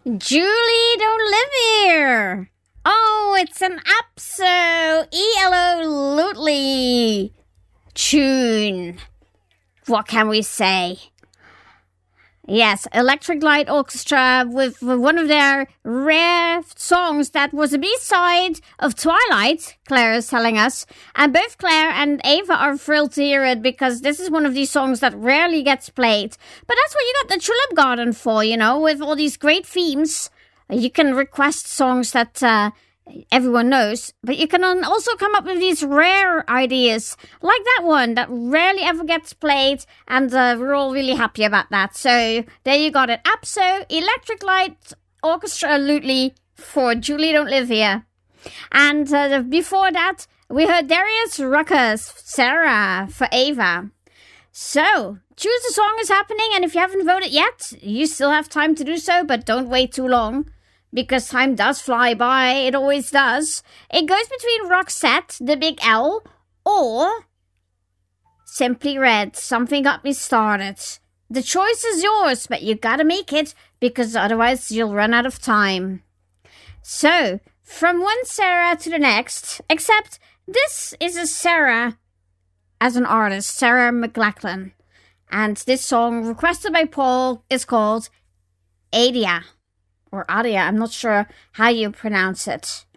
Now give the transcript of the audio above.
Julie, don't live here. Oh, it's an absolutely tune. What can we say? Yes, Electric Light Orchestra with one of their rare songs that was a B-side of Twilight, Claire is telling us. And both Claire and Ava are thrilled to hear it because this is one of these songs that rarely gets played. But that's what you got the Tulip Garden for, you know, with all these great themes. You can request songs that everyone knows, but you can also come up with these rare ideas, like that one that rarely ever gets played, and we're all really happy about that. So there you got it. APSO, Electric Light Orchestra, Lutely for Julie Don't Live Here. And before that, we heard Darius Ruckus, Sarah for Ava. So, Choose the Song is happening, and if you haven't voted yet, you still have time to do so, but don't wait too long. Because time does fly by, it always does. It goes between Roxette, the Big L, or Simply Red, Something Got Me Started. The choice is yours, but you gotta make it, because otherwise you'll run out of time. So, from one Sarah to the next, except this is a Sarah as an artist, Sarah McLachlan. And this song, requested by Paul, is called Adia. Or Adia, I'm not sure how you pronounce it.